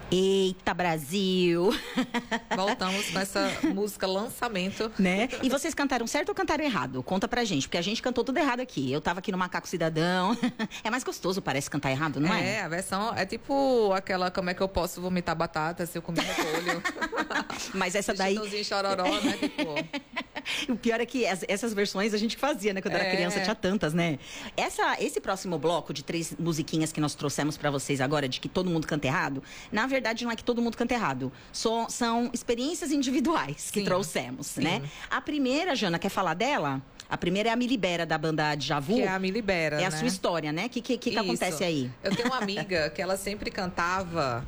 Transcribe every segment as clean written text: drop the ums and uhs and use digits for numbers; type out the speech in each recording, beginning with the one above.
Eita, Brasil! Voltamos com essa música lançamento. Né? E vocês cantaram certo ou cantaram errado? Conta pra gente, porque a gente cantou tudo errado aqui. Eu tava aqui no Macaco Cidadão. É mais gostoso, parece, cantar errado, não é? É, a versão é tipo aquela, como é que eu posso vomitar batata se eu comer repolho? Mas essa daí... Chitãozinho chororó, né? Tipo... O pior é que essas versões a gente fazia, né? Quando era criança, tinha tantas, né? Esse próximo bloco de 3 musiquinhas que nós trouxemos pra vocês agora, de que todo mundo canta errado, na verdade não é que todo mundo canta errado. São experiências individuais que trouxemos, né? A primeira, Jana, quer falar dela? A primeira é a Me Libera, da banda Djavu. Que é a Me Libera, É a sua história, né? O que acontece aí? Eu tenho uma amiga que ela sempre cantava...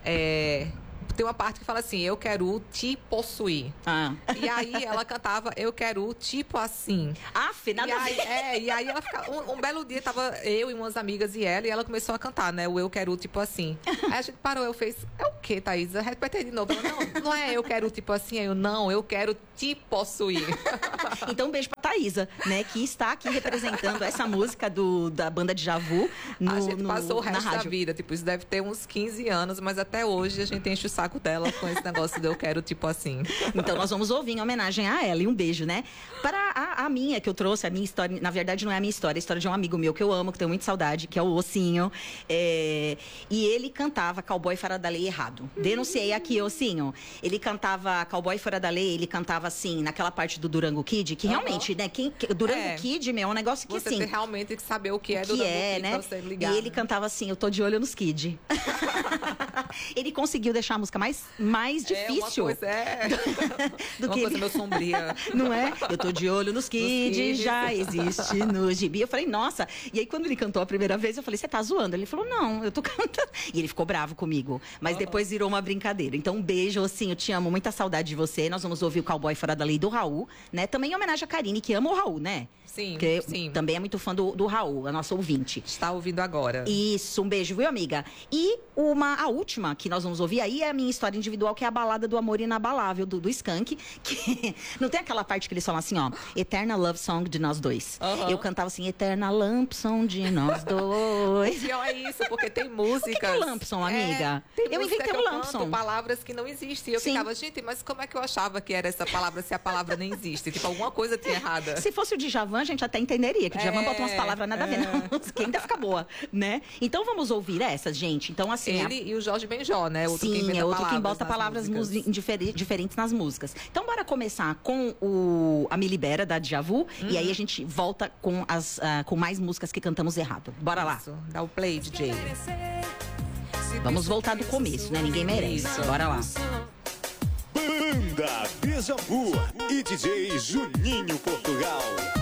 Tem uma parte que fala assim, eu quero te possuir. E aí ela cantava, eu quero tipo assim. Nada a ver. E aí ela ficava, um belo dia tava eu e umas amigas e ela começou a cantar, né? O eu quero tipo assim. Aí a gente parou, eu fez, é o quê, Thaisa? Repete de novo. Ela, não é eu quero tipo assim, eu quero te possuir. Então um beijo pra Thaisa, né? Que está aqui representando essa música da banda Djavu A gente passou o resto da vida, tipo, isso deve ter uns 15 anos, mas até hoje a gente enche o saco dela com esse negócio de eu quero tipo assim. Então nós vamos ouvir em homenagem a ela, e um beijo, né? Para a minha, que eu trouxe, a minha história, na verdade não é a minha história, é a história de um amigo meu que eu amo, que tenho muita saudade, que é o Ossinho, e ele cantava Cowboy Fora da Lei errado. Denunciei aqui, Ossinho. Ele cantava Cowboy Fora da Lei, ele cantava assim, naquela parte do Durango Kid, que realmente, né, Durango Kid, meu, é um negócio que você assim... Você tem realmente que saber o que é Durango Kid, né? Pra você ligar. E ele cantava assim, eu tô de olho nos Kid. Ele conseguiu deixar a música mais difícil. Uma coisa meio sombria. Não é? Eu tô de olho nos Kids, já existe no gibi. Eu falei, nossa. E aí, quando ele cantou a primeira vez, eu falei, você tá zoando? Ele falou, não, eu tô cantando. E ele ficou bravo comigo. Mas depois virou uma brincadeira. Então, um beijo, assim, eu te amo, muita saudade de você. Nós vamos ouvir o Cowboy Fora da Lei do Raul, né? Também em homenagem a Karine, que ama o Raul, né? Sim, porque sim. Também é muito fã do Raul, a nossa ouvinte. Está ouvindo agora. Isso, um beijo, viu, amiga? E a última que nós vamos ouvir aí é a minha história individual, que é a Balada do Amor Inabalável, do Skank, que não tem aquela parte que eles falam assim, ó, Eterna Love Song de nós dois. Eu cantava assim, Eterna Lampson de nós dois. O pior é isso, porque tem músicas... O que é Lampson, amiga? Eu inventei o Lampson. Palavras que não existem. Eu ficava, gente, mas como é que eu achava que era essa palavra se a palavra nem existe? Tipo, alguma coisa tinha errada. Se fosse o Djavan, a gente até entenderia, que o Djavan bota umas palavras nada a ver, não, que ainda fica boa, né? Então vamos ouvir essas, gente. Então, assim... Ele e o Jorge Benjó, né? Sim, é outro que bota palavras diferentes nas músicas. Então, bora começar com a Me Libera, da Djavu, e aí a gente volta com mais músicas que cantamos errado. Bora lá. Dá o play, DJ. Vamos voltar do começo, né? Ninguém merece. Bora lá. Banda Djavu e DJ Juninho Portugal.